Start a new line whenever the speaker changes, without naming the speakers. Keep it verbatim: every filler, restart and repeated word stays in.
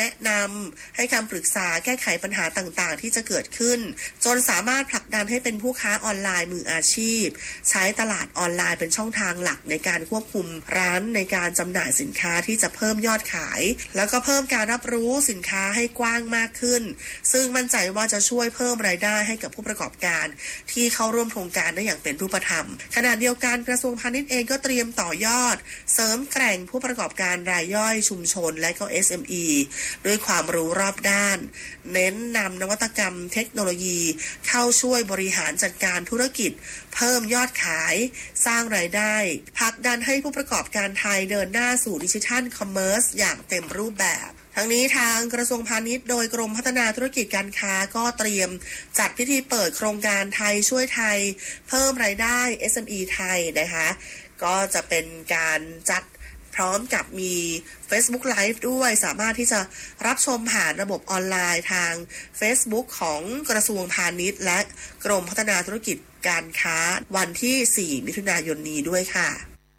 แนะนำให้คำปรึกษาแก้ไขปัญหาต่างๆที่จะเกิดขึ้นจนสามารถผลักดันให้เป็นผู้ค้าออนไลน์มืออาชีพใช้ตลาดออนไลน์เป็นช่องทางหลักในการควบคุมร้านในการจำหน่ายสินค้าที่จะเพิ่มยอดขายแล้วก็เพิ่มการรับรู้สินค้าให้กว้างมากขึ้นซึ่งมั่นใจว่าจะช่วยเพิ่มรายได้ให้กับผู้ประกอบการที่เข้าร่วมโครงการได้อย่างเป็นรูปธรรมขณะเดียวกันกระทรวงพาณิชย์เองก็เตรียมต่อยอดเสริมแกร่งผู้ประกอบการรายย่อยชุมชนและก็ เอส เอ็ม อี ด้วยความรู้รอบด้านเน้นนำนวัตกรรมเทคโนโลยีเข้าช่วยบริหารจัดการธุรกิจเพิ่มยอดขายสร้างรายได้ผลักดันให้ผู้ประกอบการไทยเดินหน้าสู่ดิจิทัลคอมเมิร์ซอย่างเต็มรูปแบบทั้งนี้ทางกระทรวงพาณิชย์โดยกรมพัฒนาธุรกิจการค้าก็เตรียมจัดพิธีเปิดโครงการไทยช่วยไทยเพิ่มรายได้ เอส เอ็ม อี ไทยนะคะก็จะเป็นการจัดพร้อมกับมี Facebook Live ด้วยสามารถที่จะรับชมผ่านระบบออนไลน์ทาง Facebook ของกระทรวงพาณิชย์และกรมพัฒนาธุรกิจการค้าวันที่สี่มิถุนายนนี้ด้วยค่ะ